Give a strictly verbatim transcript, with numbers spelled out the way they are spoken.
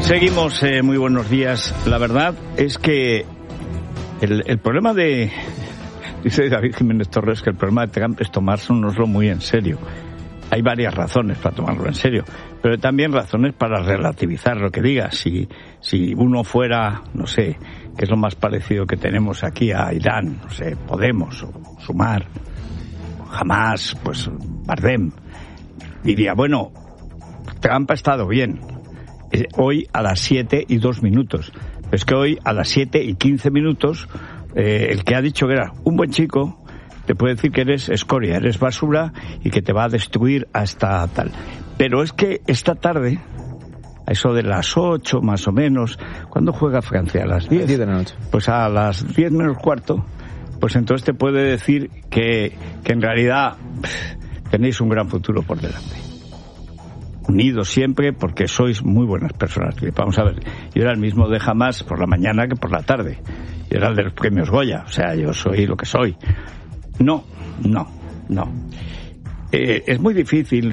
Seguimos, eh, muy buenos días. La verdad es que el, el problema de... Dice David Jiménez Torres que el problema de Trump es tomárnoslo muy en serio. Hay varias razones para tomarlo en serio, pero también razones para relativizar lo que diga. Si, si uno fuera, no sé, que es lo más parecido que tenemos aquí a Irán, no sé, Podemos o Sumar, Hamas, pues Bardem, diría, bueno, Trump ha estado bien. Hoy a las siete y dos minutos. Pero es que hoy a las siete y quince minutos, eh, el que ha dicho que era un buen chico, te puede decir que eres escoria, eres basura y que te va a destruir hasta tal. Pero es que esta tarde, a eso de las ocho más o menos, ¿cuándo juega Francia? ¿A las diez? diez de la noche. Pues a las diez menos cuarto, pues entonces te puede decir que, que en realidad tenéis un gran futuro por delante. Unidos siempre porque sois muy buenas personas. Vamos a ver, yo era el mismo de Hamas por la mañana que por la tarde. Yo era el de los premios Goya, o sea, yo soy lo que soy. No, no, no. Eh, es muy difícil